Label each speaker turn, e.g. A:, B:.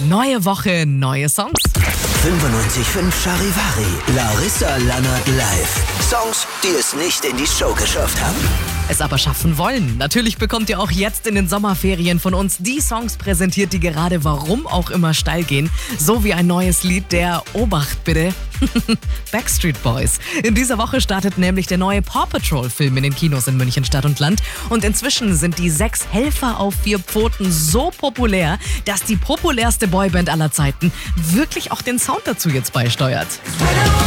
A: Neue Woche, neue Songs.
B: 95.5 Charivari, Larissa Lannert live. Songs, die es nicht in die Show geschafft haben.
A: Es aber schaffen wollen. Natürlich bekommt ihr auch jetzt in den Sommerferien von uns die Songs präsentiert, die gerade warum auch immer steil gehen. So wie ein neues Lied der Obacht bitte. Backstreet Boys. In dieser Woche startet nämlich der neue Paw Patrol Film in den Kinos in München Stadt und Land. Und inzwischen sind die 6 Helfer auf 4 Pfoten so populär, dass die populärste Boyband aller Zeiten wirklich auch den Sound dazu jetzt beisteuert.